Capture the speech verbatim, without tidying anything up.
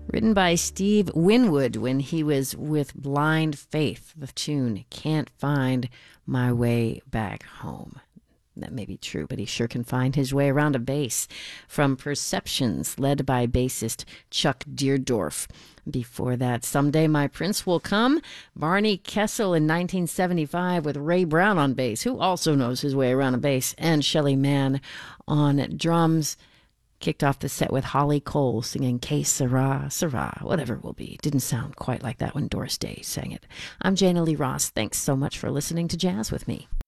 Written by Steve Winwood when he was with Blind Faith. The tune, Can't Find My Way Back Home. That may be true, but he sure can find his way around a bass. From Perceptions, led by bassist Chuck Deerdorf. Before that, Someday My Prince Will Come, Barney Kessel in nineteen seventy-five with Ray Brown on bass, who also knows his way around a bass, and Shelly Manne on drums. Kicked off the set with Holly Cole singing Que Sera, Sera, whatever it will be. Didn't sound quite like that when Doris Day sang it. I'm Jana Lee Ross. Thanks so much for listening to Jazz with me.